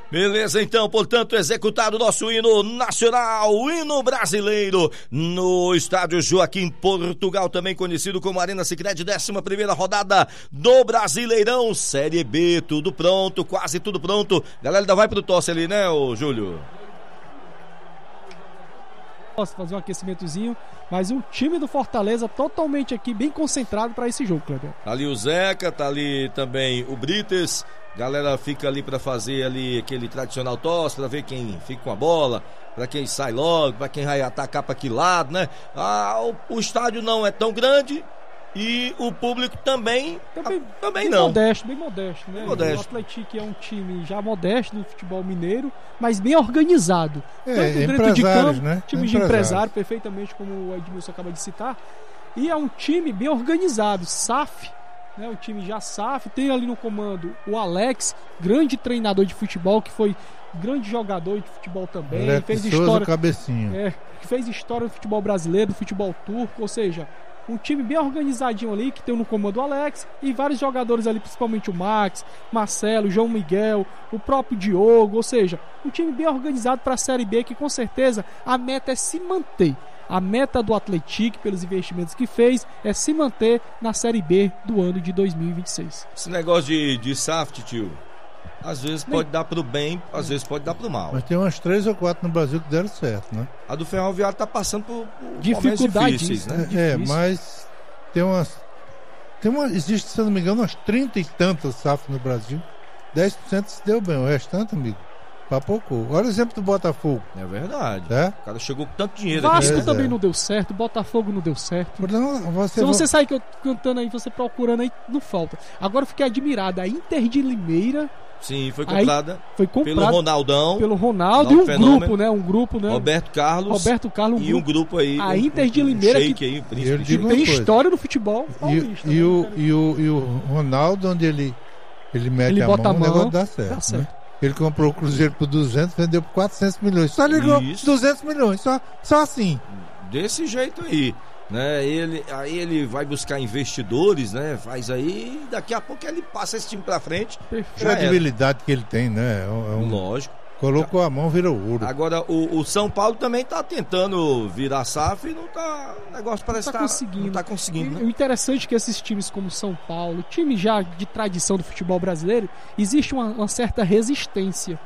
Beleza, então, portanto, executado o nosso hino nacional, o hino brasileiro, no estádio Joaquim Portugal, também conhecido como Arena Sicredi, 11ª rodada do Brasileirão, Série B, tudo pronto, quase tudo pronto. Galera, ainda vai pro tosse ali, né, ô Júlio? Posso fazer um aquecimentozinho, mas o time do Fortaleza totalmente aqui, bem concentrado para esse jogo, Kleber. Tá ali o Zeca, tá ali também o Brites. Galera fica ali para fazer ali aquele tradicional tosse, para ver quem fica com a bola, para quem sai logo, para quem vai atacar para que lado, né? O estádio não é tão grande e o público também não. Bem modesto, né? Modesto. O Atlético é um time já modesto no futebol mineiro, mas bem organizado. Tanto dentro de campo, né? Time de empresário, perfeitamente como o Edmilson acaba de citar. E é um time bem organizado, SAF. O time já SAF, tem ali no comando o Alex, grande treinador de futebol, que foi grande jogador de futebol também. Alex fez Souza história, Cabecinha. que fez história do futebol brasileiro, do futebol turco, ou seja, um time bem organizadinho ali, que tem no comando o Alex e vários jogadores ali, principalmente o Max, Marcelo, João Miguel, o próprio Diogo, ou seja, um time bem organizado para a Série B, que com certeza a meta é se manter. A meta do Atlético, pelos investimentos que fez, é se manter na Série B do ano de 2026. Esse negócio de SAF, tio, às vezes pode dar pro bem, às vezes pode dar pro mal. Mas tem umas 3 ou 4 no Brasil que deram certo, né? A do Ferroviário tá passando por dificuldades difíceis, né? Mas existe, se eu não me engano, umas 30 e tantas SAF no Brasil. 10% se deu bem, o restante, amigo, papocou. Olha o exemplo do Botafogo. É verdade. É? O cara chegou com tanto dinheiro Vasco aqui. também não deu certo, Botafogo não deu certo. Não, Se você sair cantando aí, você procurando aí, não falta. Agora eu fiquei admirado, a Inter de Limeira. Sim, foi comprada pelo Ronaldo e um grupo, né? Roberto Carlos e um grupo aí. A Inter de Limeira que tem história no futebol paulista. E o Ronaldo, onde ele mete a mão, o negócio dá certo. Né? Ele comprou o Cruzeiro por 200, vendeu por 400 milhões. Só ligou 200 milhões, só assim. Desse jeito aí. Né? Aí ele vai buscar investidores, né? Faz aí e daqui a pouco ele passa esse time pra frente. A credibilidade que ele tem, né? Lógico. Colocou a mão, virou ouro. Agora o São Paulo também tá tentando virar SAF e não tá. O negócio parece que conseguindo. Não tá conseguindo, né? O interessante é que esses times como São Paulo, time já de tradição do futebol brasileiro, existe uma certa resistência.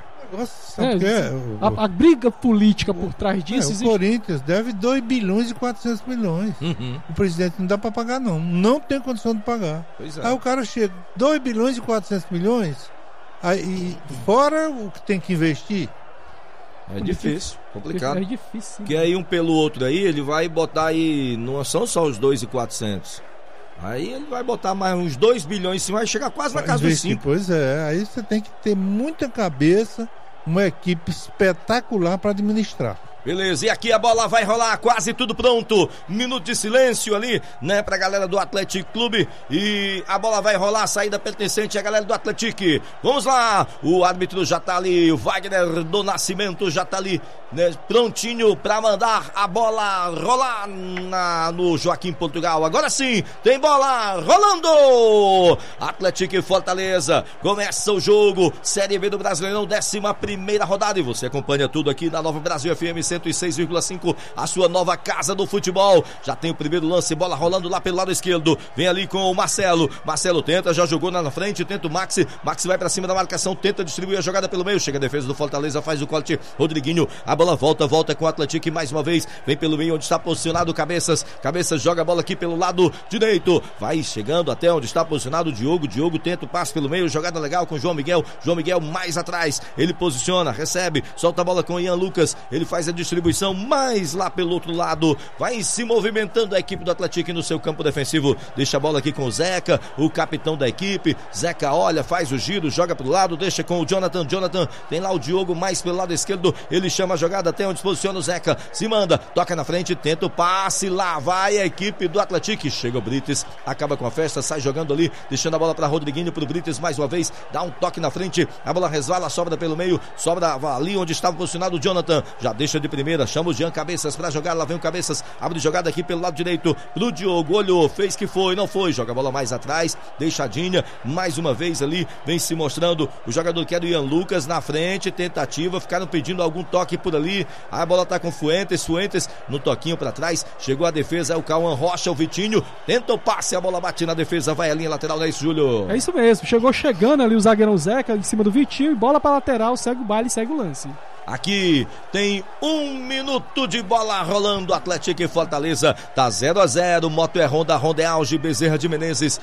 A briga política por trás disso existe. O Corinthians deve 2 bilhões e 400 milhões. O presidente não dá para pagar, não tem condição de pagar. Aí o cara chega, 2 bilhões e 400 milhões, aí fora o que tem que investir. É difícil, complicado. É difícil. Porque aí um pelo outro aí, ele vai botar aí, não são só os 2.400. Aí ele vai botar mais uns 2 bilhões em cima, vai chegar quase na casa dos 5. Pois é, aí você tem que ter muita cabeça, uma equipe espetacular para administrar. Beleza, e aqui a bola vai rolar, quase tudo pronto. Minuto de silêncio ali, né, pra galera do Atlético Clube. E a bola vai rolar, saída pertencente à galera do Atlético. Vamos lá, o árbitro já tá ali, o Wagner do Nascimento já tá ali, né, prontinho pra mandar a bola rolar no Joaquim Portugal. Agora sim, tem bola rolando. Atlético e Fortaleza, começa o jogo, Série B do Brasileirão, 11ª rodada. E você acompanha tudo aqui na Nova Brasil FM 106,5, a sua nova casa do futebol. Já tem o primeiro lance, bola rolando lá pelo lado esquerdo, vem ali com o Marcelo tenta, já jogou na frente, tenta o Maxi vai pra cima da marcação, tenta distribuir a jogada pelo meio, chega a defesa do Fortaleza, faz o corte, Rodriguinho, a bola volta com o Atlético e mais uma vez, vem pelo meio onde está posicionado Cabeças joga a bola aqui pelo lado direito, vai chegando até onde está posicionado o Diogo tenta o passe pelo meio, jogada legal com o João Miguel mais atrás, ele posiciona, recebe, solta a bola com o Ian Lucas, ele faz a distribuição mais lá pelo outro lado, vai se movimentando a equipe do Atlético no seu campo defensivo, deixa a bola aqui com o Zeca, o capitão da equipe, Zeca olha, faz o giro, joga pro lado, deixa com o Jonathan, tem lá o Diogo mais pelo lado esquerdo, ele chama a jogada até onde posiciona o Zeca, se manda, toca na frente, tenta o passe, lá vai a equipe do Atlético, chega o Brites, acaba com a festa, sai jogando ali, deixando a bola para Rodriguinho, pro Brites mais uma vez, dá um toque na frente, a bola resvala, sobra pelo meio, sobra ali onde estava posicionado o Jonathan, já deixa de primeira, chama o Jean Cabeças pra jogar, lá vem o Cabeças, abre jogada aqui pelo lado direito pro Diogo, olhou, fez que foi, não foi, joga a bola mais atrás, deixadinha, mais uma vez ali, vem se mostrando o jogador que é do Ian Lucas na frente, tentativa, ficaram pedindo algum toque por ali, a bola tá com Fuentes no toquinho pra trás, chegou a defesa, é o Cauã Rocha, o Vitinho, tenta o passe, a bola bate na defesa, vai a linha lateral, não é isso, Júlio? É isso mesmo, chegando ali o zagueirão Zeca em cima do Vitinho, e bola pra lateral, segue o baile, segue o lance. Aqui tem 1 minuto de bola rolando, Atlético e Fortaleza, tá 0-0, Moto é Honda, Honda é Auge, Bezerra de Menezes,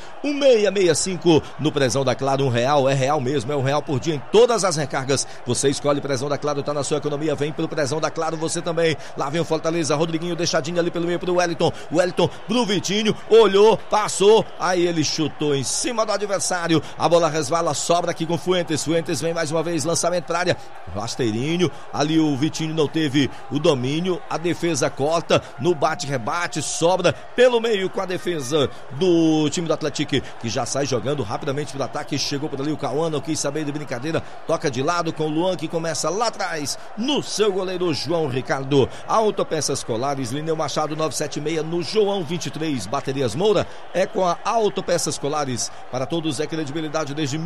1665 no Prezão da Claro, R$1, é real mesmo, é R$1 por dia em todas as recargas, você escolhe Prezão da Claro, tá na sua economia, vem pelo Prezão da Claro, você também, lá vem o Fortaleza, Rodriguinho deixadinho ali pelo meio pro Wellington pro Vitinho, olhou, passou, aí ele chutou em cima do adversário, a bola resvala, sobra aqui com Fuentes vem mais uma vez, lançamento pra área, rasteirinho, ali o Vitinho não teve o domínio, a defesa corta, no bate-rebate, sobra pelo meio com a defesa do time do Atlético, que já sai jogando rapidamente pelo ataque, chegou por ali o Cauã, não quis saber de brincadeira, toca de lado com o Luan, que começa lá atrás, no seu goleiro João Ricardo, Autopeças Colares, Lineu Machado 976, no João 23, Baterias Moura, é com a Autopeças Colares, para todos é credibilidade desde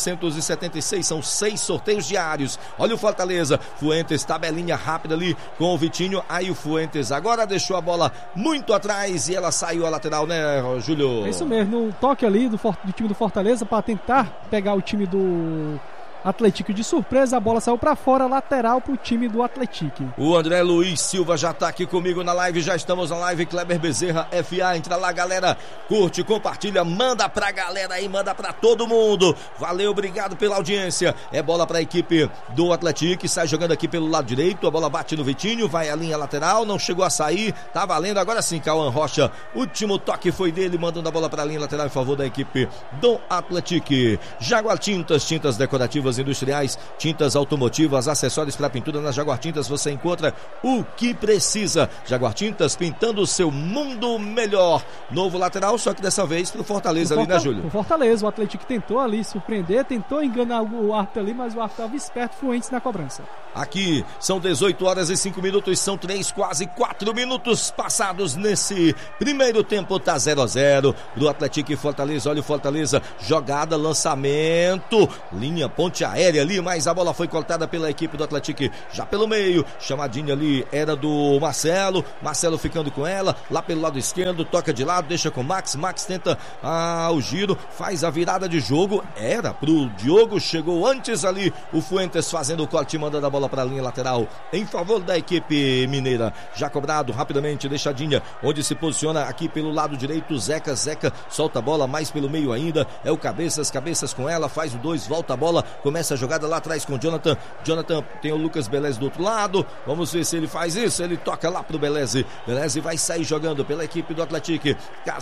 1976, são 6 sorteios diários, olha o Fortaleza, Fuentes, tabelinha rápida ali com o Vitinho, aí o Fuentes agora deixou a bola muito atrás e ela saiu a lateral, né, Júlio? É isso mesmo, no toque ali do time do Fortaleza para tentar pegar o time do Atlético de surpresa, a bola saiu pra fora, lateral pro time do Atlético. O André Luiz Silva já tá aqui comigo na live, já estamos na live, Kleber Bezerra, FA, entra lá galera, curte, compartilha, manda pra galera aí, manda pra todo mundo, valeu, obrigado pela audiência, é bola pra equipe do Atlético, sai jogando aqui pelo lado direito, a bola bate no Vitinho, vai a linha lateral, não chegou a sair, tá valendo, agora sim, Cauã Rocha, último toque foi dele, mandando a bola pra linha lateral em favor da equipe do Atlético. Jaguar Tintas, tintas decorativas industriais, tintas automotivas, acessórios para pintura. Na Jaguar Tintas você encontra o que precisa. Jaguar Tintas, pintando o seu mundo melhor. Novo lateral, só que dessa vez pro Fortaleza ali, né, Júlio? O Fortaleza, o Atlético tentou ali surpreender, tentou enganar o árbitro ali, mas o árbitro estava esperto, Fuentes na cobrança. Aqui são 18h05, são 3, quase 4 minutos passados nesse primeiro tempo, tá 0-0 do Atlético e Fortaleza. Olha o Fortaleza, jogada, lançamento, linha, ponte aérea ali, mas a bola foi cortada pela equipe do Atlético, já pelo meio, chamadinha ali era do Marcelo ficando com ela, lá pelo lado esquerdo, toca de lado, deixa com o Max tenta o giro, faz a virada de jogo, era pro Diogo, chegou antes ali o Fuentes fazendo o corte, mandando a bola para a linha lateral em favor da equipe mineira, já cobrado rapidamente, deixadinha, onde se posiciona aqui pelo lado direito, Zeca solta a bola mais pelo meio ainda, é o Cabeças com ela, faz o 2, volta a bola, começa a jogada lá atrás com o Jonathan tem o Lucas Beleze do outro lado, vamos ver se ele faz isso, ele toca lá pro Beleze vai sair jogando pela equipe do Atlético,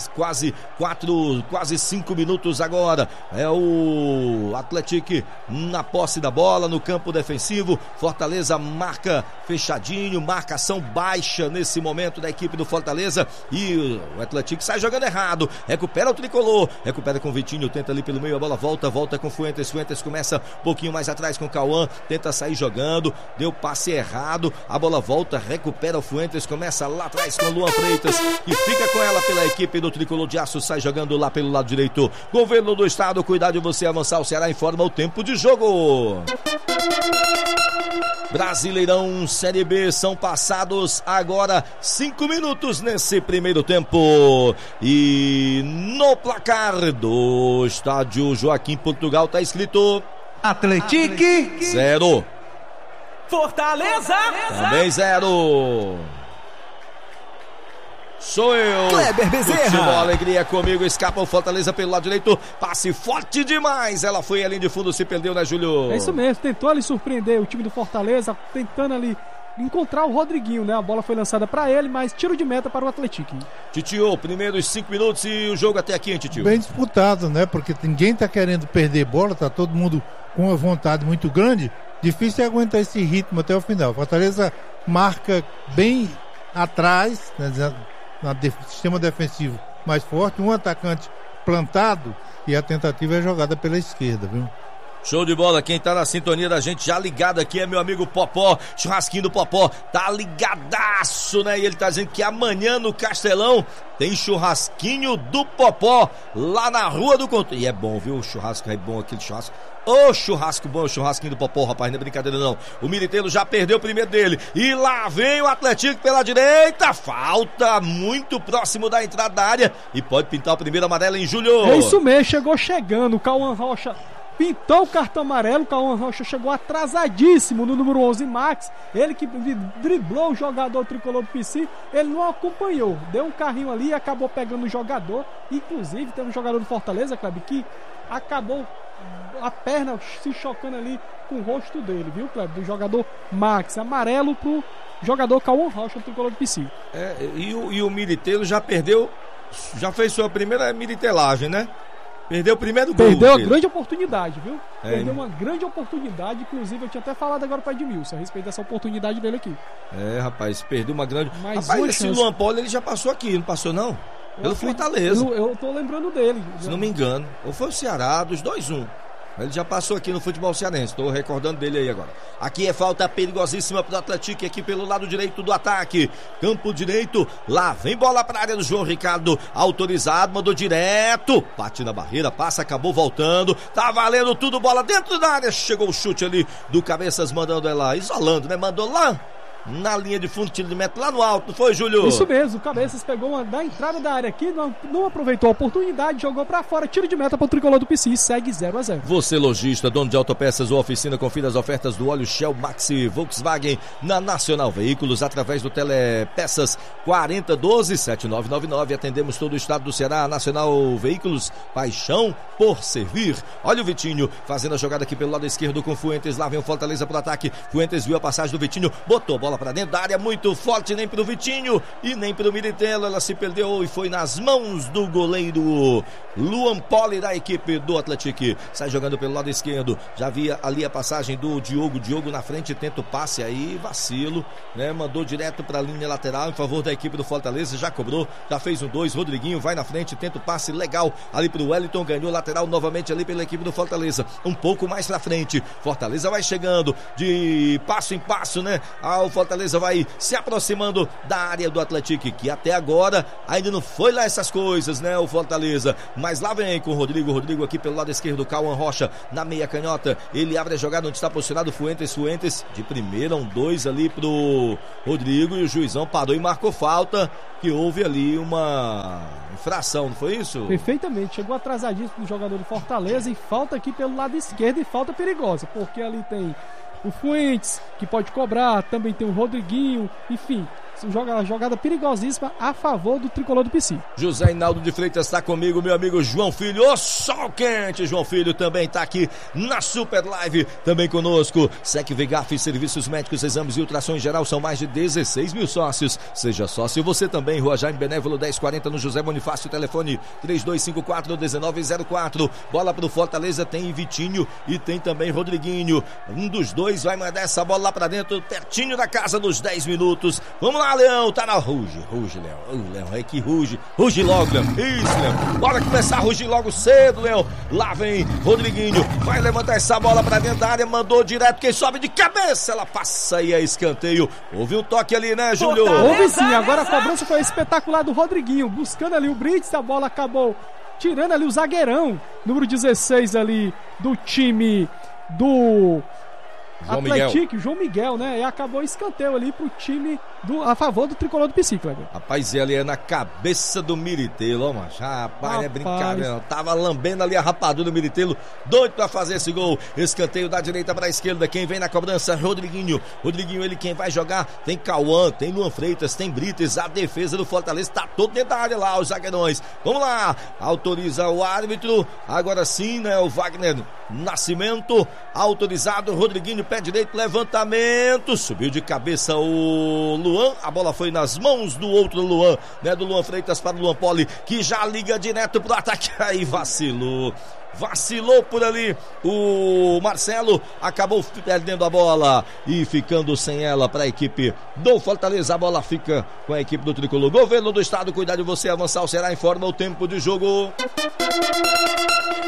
quase 5 minutos agora, é o Atlético na posse da bola, no campo defensivo, Fortaleza marca fechadinho, marcação baixa nesse momento da equipe do Fortaleza, e o Atlético sai jogando errado, recupera o tricolor, recupera com o Vitinho, tenta ali pelo meio, a bola volta com Fuentes começa um pouquinho mais atrás com o Cauã, tenta sair jogando, deu passe errado, a bola volta, recupera o Fuentes, começa lá atrás com o Luan Freitas, que fica com ela pela equipe do Tricolor de Aço, sai jogando lá pelo lado direito. Governo do Estado, cuidar de você avançar, o Ceará informa o tempo de jogo. Brasileirão Série B, são passados agora 5 minutos nesse primeiro tempo, e no placar do estádio Joaquim Portugal tá escrito Atlético 0, Fortaleza também 0. Sou eu, Kleber Bezerra. Alegria comigo, escapa o Fortaleza pelo lado direito, passe forte demais, ela foi ali de fundo, se perdeu, né, Júlio? É isso mesmo, tentou ali surpreender o time do Fortaleza, tentando ali encontrar o Rodriguinho, né? A bola foi lançada para ele, mas tiro de meta para o Atlético. Titio, primeiros 5 minutos e o jogo até aqui, hein, Titio? Bem disputado, né? Porque ninguém tá querendo perder bola, tá todo mundo com uma vontade muito grande, difícil é aguentar esse ritmo até o final. Fortaleza marca bem atrás, né? Sistema defensivo mais forte, um atacante plantado, e a tentativa é jogada pela esquerda, viu? Show de bola, quem tá na sintonia da gente já ligado aqui é meu amigo Popó, churrasquinho do Popó, tá ligadaço, né? E ele tá dizendo que amanhã no Castelão tem churrasquinho do Popó, lá na Rua do Controle. E é bom, viu? O churrasco é bom, aquele churrasco. Ô, churrasco bom, o churrasquinho do Popó, rapaz, não é brincadeira não. O Militeiro já perdeu o primeiro dele. E lá vem o Atlético pela direita. Falta muito próximo da entrada da área. E pode pintar o primeiro amarelo em Júlio. É isso mesmo, chegando. O Cauã Rocha pintou o cartão amarelo. O Cauã Rocha chegou atrasadíssimo no número 11, Max. Ele que driblou o jogador tricolor do PC. Ele não acompanhou. Deu um carrinho ali e acabou pegando o jogador. Inclusive, tem um jogador do Fortaleza, Kleber, que acabou a perna se chocando ali com o rosto dele, viu, Kleber? Do jogador Max. Amarelo pro jogador Cauã Rocha, do tricolor do PC. E o Militeiro já perdeu, já fez sua primeira militelagem, né? Perdeu o primeiro gol. Perdeu a grande oportunidade, viu? Perdeu uma grande oportunidade. Inclusive, eu tinha até falado agora para Edmilson a respeito dessa oportunidade dele aqui. Rapaz, perdeu uma grande. Mas rapaz, esse Luan Poli, ele já passou aqui, não passou não? Pelo Fortaleza. Eu tô lembrando dele. Se não me engano. Ou foi o Ceará, dos 2-1. Ele já passou aqui no futebol cearense. Estou recordando dele aí agora. Aqui é falta perigosíssima pro Atlético, aqui pelo lado direito do ataque. Campo direito, lá vem bola para a área do João Ricardo. Autorizado, mandou direto. Bate na barreira, passa, acabou voltando. Tá valendo tudo, bola dentro da área. Chegou o chute ali do Cabeças, mandando ela, isolando, né? Mandou lá na linha de fundo, tiro de meta lá no alto, foi, Júlio? Isso mesmo, o Cabeças pegou uma da entrada da área aqui, não aproveitou a oportunidade, jogou pra fora, tiro de meta pro tricolor do PC, segue 0-0. Você, lojista, dono de autopeças ou oficina, confira as ofertas do óleo Shell Maxi Volkswagen na Nacional Veículos, através do Telepeças 4012-7999, atendemos todo o estado do Ceará. Nacional Veículos, paixão por servir. Olha o Vitinho, fazendo a jogada aqui pelo lado esquerdo com Fuentes, lá vem o Fortaleza pro ataque, Fuentes viu a passagem do Vitinho, botou bola para dentro da área, muito forte, nem pro Vitinho e nem pro Militello, ela se perdeu e foi nas mãos do goleiro Luan Poli da equipe do Atlético. Sai jogando pelo lado esquerdo, já via ali a passagem do Diogo na frente, tenta o passe aí, vacilo, né? Mandou direto para a linha lateral em favor da equipe do Fortaleza, já cobrou, já fez um 2, Rodriguinho vai na frente, tenta o passe legal ali pro Wellington, ganhou lateral novamente ali pela equipe do Fortaleza, um pouco mais pra frente, Fortaleza vai chegando de passo em passo, né? O Fortaleza vai se aproximando da área do Atlético, que até agora ainda não foi lá essas coisas, né? O Fortaleza, mas lá vem com o Rodrigo aqui pelo lado esquerdo, Cauã Rocha na meia canhota, ele abre a jogada onde está posicionado Fuentes de primeira, um 2 ali pro Rodrigo e o juizão parou e marcou falta, que houve ali uma infração, não foi isso? Perfeitamente, chegou atrasadíssimo do jogador do Fortaleza e falta aqui pelo lado esquerdo e falta perigosa, porque ali tem o Fuentes, que pode cobrar, também tem o Rodriguinho, enfim, jogada perigosíssima a favor do tricolor do PC. José Inaldo de Freitas está comigo, meu amigo João Filho, o sol quente, João Filho também está aqui na Super Live, também conosco, Sec Vegaf, serviços médicos, exames e ultrassom em geral, são mais de 16 mil sócios, seja sócio você também, Rua Jaime Benévolo 1040 no José Bonifácio, telefone 3254-1904, bola pro Fortaleza, tem Vitinho e tem também Rodriguinho, um dos dois vai mandar essa bola lá pra dentro, pertinho da casa nos 10 minutos, vamos lá, Leão, tá na ruge, Leão, Leão, é que ruge logo, Leão, isso, Leão, bora começar a rugir logo cedo, Leão, lá vem Rodriguinho, vai levantar essa bola pra dentro da área, mandou direto, quem sobe de cabeça, ela passa e é escanteio, houve um toque ali, né, Júlio? Houve sim, agora a cobrança foi espetacular do Rodriguinho, buscando ali o Brits, a bola acabou tirando ali o zagueirão, número 16 ali do time do Atlético, João Miguel, né? E acabou escanteio ali pro time a favor do tricolor do PC, Kleber. Rapaz, ele é na cabeça do Militello, ó, macho. Rapaz, não é brincadeira, não. Tava lambendo ali a rapadura do Militello, doido pra fazer esse gol. Escanteio da direita pra esquerda. Quem vem na cobrança? Rodriguinho, ele quem vai jogar. Tem Cauã, tem Luan Freitas, tem Brites. A defesa do Fortaleza tá todo dentro da área lá, os zagueirões. Vamos lá, autoriza o árbitro. Agora sim, né? O Wagner Nascimento, autorizado. Rodriguinho, pé direito, levantamento, subiu de cabeça o Luan, a bola foi nas mãos do outro Luan, né, do Luan Freitas para o Luan Poli, que já liga direto pro ataque, aí vacilou por ali o Marcelo, acabou perdendo a bola e ficando sem ela para a equipe do Fortaleza. A bola fica com a equipe do Tricolor. Governo do Estado, cuidar de você, avançar o Ceará, informa o tempo de jogo.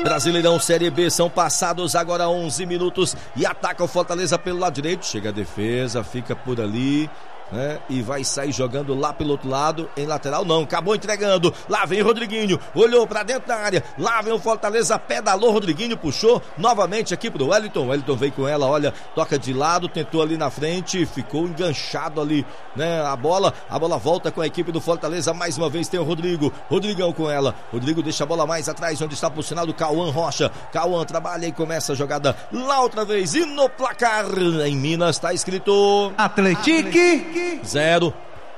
Brasileirão Série B, são passados agora 11 minutos e ataca o Fortaleza pelo lado direito, chega a defesa, fica por ali, né? E vai sair jogando lá pelo outro lado, em lateral não, acabou entregando, lá vem Rodriguinho, olhou pra dentro da área, lá vem o Fortaleza, pedalou, Rodriguinho puxou novamente aqui pro Wellington veio com ela, olha, toca de lado, tentou ali na frente, ficou enganchado ali, né? A bola volta com a equipe do Fortaleza, mais uma vez tem o Rodrigão com ela, Rodrigo deixa a bola mais atrás, onde está posicionado o Cauã Rocha, Cauã trabalha e começa a jogada lá outra vez, e no placar em Minas está escrito Atletique 0.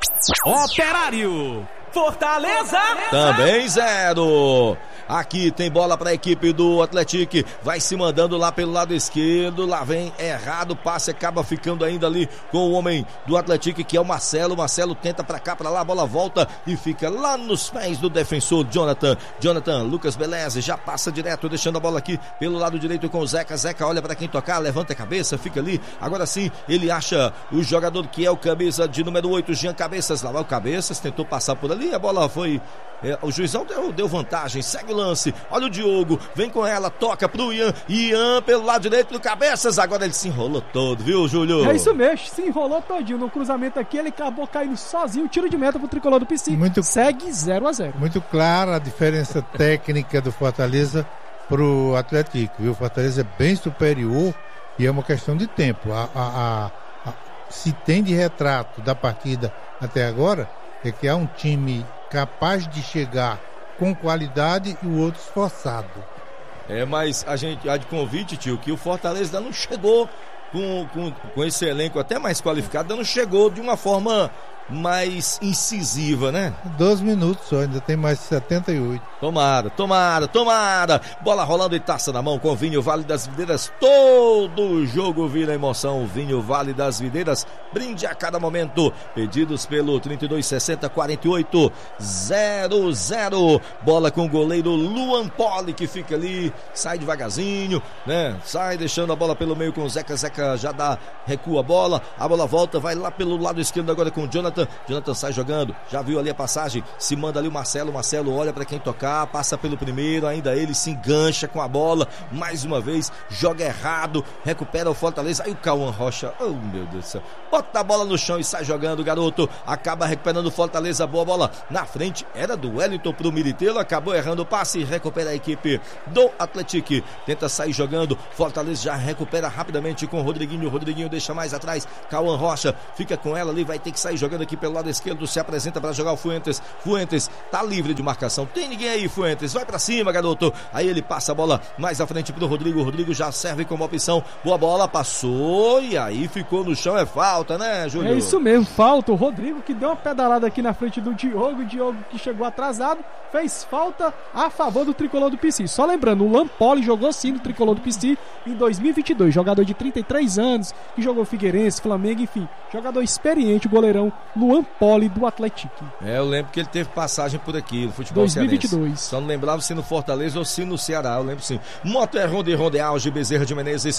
Operário Fortaleza Também 0. Aqui tem bola para a equipe do Atlético, vai se mandando lá pelo lado esquerdo, lá vem errado, o passe acaba ficando ainda ali com o homem do Atlético, que é o Marcelo tenta para cá, para lá, a bola volta e fica lá nos pés do defensor Jonathan, Lucas Beleza já passa direto, deixando a bola aqui pelo lado direito com o Zeca olha para quem tocar, levanta a cabeça, fica ali, agora sim, ele acha o jogador que é o camisa de número 8, Jean Cabeças, lá vai o Cabeças, tentou passar por ali, a bola foi... o juizão deu vantagem, segue o lance, olha o Diogo, vem com ela, toca pro Ian pelo lado direito do Cabeças, agora ele se enrolou todo, viu, Júlio? É isso mesmo, se enrolou todinho no cruzamento aqui, ele acabou caindo sozinho, tiro de meta pro tricolor do PC, segue 0-0. Muito clara a diferença técnica do Fortaleza pro Atlético, viu? O Fortaleza é bem superior e é uma questão de tempo. Se tem de retrato da partida até agora, é que há um time capaz de chegar com qualidade e o outro esforçado. Mas a gente há de convite, tio, que o Fortaleza ainda não chegou com esse elenco até mais qualificado, ainda não chegou de uma forma mais incisiva, né? 12 minutos só, ainda tem mais 78. Tomara. Bola rolando e taça na mão com o Vinho Vale das Videiras. Todo jogo vira emoção. Vinho Vale das Videiras, brinde a cada momento. Pedidos pelo 3260-4800. Bola com o goleiro Luan Poli, que fica ali, sai devagarzinho, né? Sai deixando a bola pelo meio com o Zeca já recua a bola volta, vai lá pelo lado esquerdo agora com o Jonathan sai jogando, já viu ali a passagem, se manda ali o Marcelo olha para quem tocar, passa pelo primeiro, ainda ele se engancha com a bola, mais uma vez, joga errado, recupera o Fortaleza, aí o Cauã Rocha, oh meu Deus do céu, bota a bola no chão e sai jogando, garoto, acaba recuperando o Fortaleza, boa bola na frente, era do Wellington pro Militelo, acabou errando o passe, recupera a equipe do Atlético, tenta sair jogando, Fortaleza já recupera rapidamente com o Rodriguinho deixa mais atrás, Cauã Rocha fica com ela ali, vai ter que sair jogando aqui pelo lado esquerdo, se apresenta para jogar o Fuentes tá livre de marcação, tem ninguém aí, Fuentes, vai pra cima, garoto, aí ele passa a bola mais à frente pro Rodrigo já serve como opção, boa bola, passou e aí ficou no chão, é falta, né, Júlio? É isso mesmo, falta, o Rodrigo que deu uma pedalada aqui na frente do Diogo que chegou atrasado, fez falta a favor do tricolor do PC, só lembrando, o Lampoli jogou sim no tricolor do PC em 2022, jogador de 33 anos, que jogou Figueirense, Flamengo, enfim, jogador experiente, o goleirão Luan Poli do Atlético. Eu lembro que ele teve passagem por aqui no futebol 2022. cearense. Só não lembrava se no Fortaleza ou se no Ceará, eu lembro sim. Moto é Ronde Alge, Bezerra de Menezes,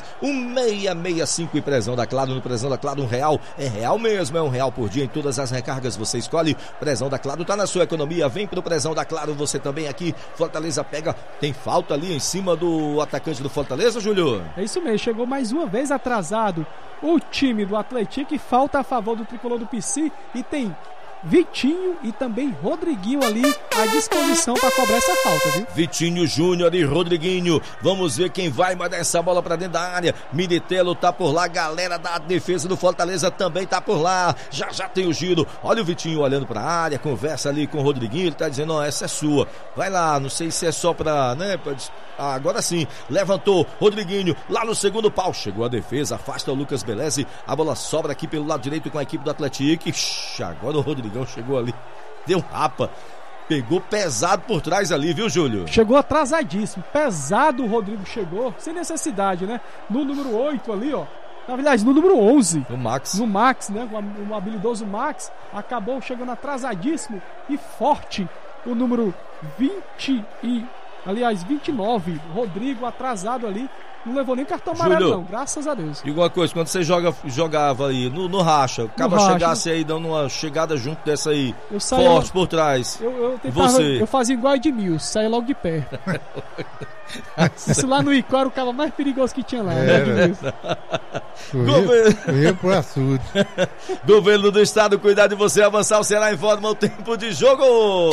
1665 e Prezão da Claro, no Prezão da Claro R$1, é real mesmo, é R$1 por dia em todas as recargas, você escolhe, Prezão da Claro tá na sua economia, vem pro Prezão da Claro, você também aqui, Fortaleza pega, tem falta ali em cima do atacante do Fortaleza, Júlio? É isso mesmo, chegou mais uma vez atrasado o time do Atlético, falta a favor do tricolor do PC e tem Vitinho e também Rodriguinho ali à disposição para cobrar essa falta, viu? Vitinho Júnior e Rodriguinho, vamos ver quem vai mandar essa bola para dentro da área, Militelo tá por lá, galera da defesa do Fortaleza também tá por lá, já tem o giro, olha o Vitinho olhando para a área, conversa ali com o Rodriguinho, ele tá dizendo, essa é sua, vai lá, não sei se é só para, né, agora sim, levantou Rodriguinho lá no segundo pau, chegou a defesa, afasta o Lucas Beleza, a bola sobra aqui pelo lado direito com a equipe do Atlético, agora o Rodrigão chegou ali, deu um rapa, pegou pesado por trás ali, viu, Júlio? Chegou atrasadíssimo, pesado o Rodrigo chegou, sem necessidade, né? No número 8 ali, ó, na verdade, no número 11. No Max, né? O habilidoso Max acabou chegando atrasadíssimo e forte o número 21 Aliás, 29, Rodrigo atrasado ali, não levou nem cartão amarelo não, graças a Deus. E uma coisa, quando você jogava aí no racha, o cara chegasse aí dando uma chegada junto dessa aí, forte por trás, eu fazia igual a Edmilson, saía logo de pé. Isso lá no Icó era o cara mais perigoso que tinha lá, né, Edmilson? Corria pro açude. Governo do Estado, cuidar de você, avançar o Ceará informa o tempo de jogo.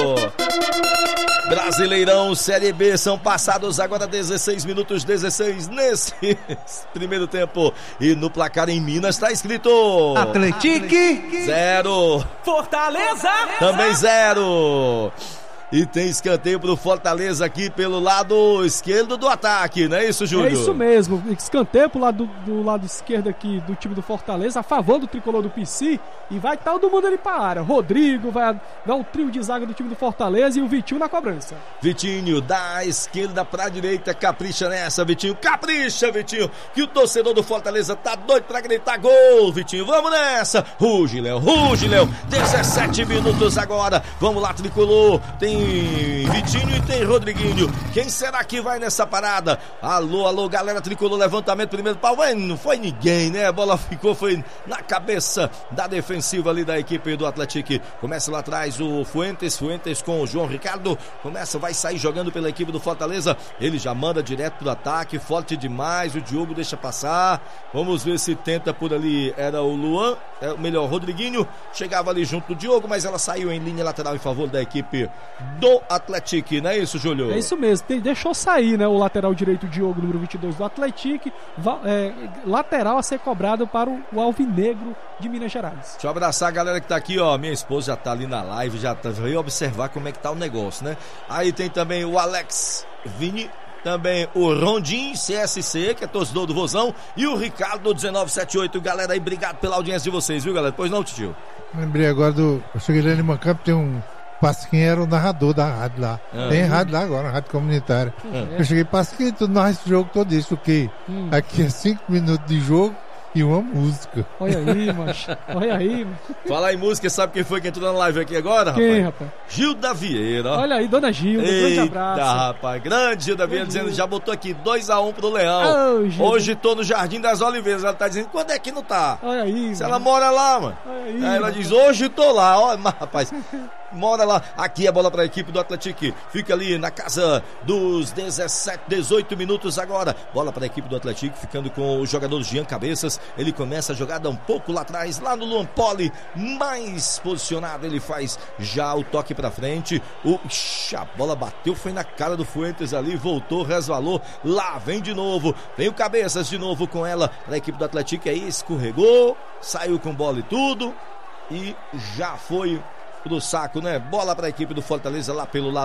Brasileirão Série B, são passados agora 16 minutos 16 nesse primeiro tempo. E no placar em Minas está escrito Atlético 0, Fortaleza também 0. E tem escanteio pro Fortaleza aqui pelo lado esquerdo do ataque, não é isso, Júlio? É isso mesmo, escanteio pro lado do lado esquerdo aqui do time do Fortaleza, a favor do tricolor do PC, e vai todo mundo ali pra área. Rodrigo, vai o trio de zaga do time do Fortaleza e o Vitinho na cobrança. Vitinho, da esquerda pra direita, capricha nessa, Vitinho, capricha, Vitinho, que o torcedor do Fortaleza tá doido pra gritar gol, Vitinho, vamos nessa, ruge, Léo, 17 minutos agora, vamos lá, tricolor, tem Vitinho e tem Rodriguinho. Quem será que vai nessa parada? Alô, galera tricolor, levantamento, primeiro pau, não foi ninguém, né? A bola foi na cabeça da defensiva ali da equipe do Atlético. Começa lá atrás o Fuentes com o João Ricardo, vai sair jogando pela equipe do Fortaleza, ele já manda direto pro ataque, forte demais, o Diogo deixa passar, vamos ver se tenta por ali, era o Luan, melhor, Rodriguinho, chegava ali junto do Diogo, mas ela saiu em linha lateral em favor da equipe do Atlético, não é isso, Júlio? É isso mesmo, deixou sair, né, o lateral direito Diogo, número 22 do Atlético, lateral a ser cobrado para o Alvinegro de Minas Gerais. Deixa eu abraçar a galera que tá aqui, ó, minha esposa já tá ali na live, veio observar como é que tá o negócio, né? Aí tem também o Alex Vini, também o Rondim CSC, que é torcedor do Vozão, e o Ricardo 1978, galera aí, obrigado pela audiência de vocês, viu, galera? Pois não, tio? Lembrei agora eu cheguei lá em Mancampo, tem um Pasquim era o narrador da rádio lá. Tem rádio lá agora, rádio comunitária. Eu cheguei, Pasquim, tu narra esse jogo todo isso, o quê? Aqui é 5 minutos de jogo e uma música. Olha aí, macho. Olha aí, mano. Falar em música, sabe quem foi que entrou na live aqui agora, rapaz? Quem, rapaz? Gilda Vieira. Olha aí, dona Gilda, grande abraço. Rapaz, grande Gilda Vieira, dizendo, já botou aqui 2-1 pro Leão. Hoje tô no Jardim das Oliveiras. Ela tá dizendo, quando é que não tá? Olha aí, se ela mora lá, mano. Aí, ela diz, hoje tô lá. Olha, rapaz, mora lá. Aqui a bola para a equipe do Atlético. Fica ali na casa dos 18 minutos agora. Bola para a equipe do Atlético, ficando com o jogador Jean Cabeças. Ele começa a jogada um pouco lá atrás, lá no Luan Poli, mais posicionado. Ele faz já o toque para frente. A bola bateu, foi na cara do Fuentes ali, voltou, resvalou. Lá vem de novo. Vem o Cabeças de novo com ela para a equipe do Atlético. Aí escorregou, saiu com bola e tudo. E já foi pro saco, né? Bola para a equipe do Fortaleza lá pelo lado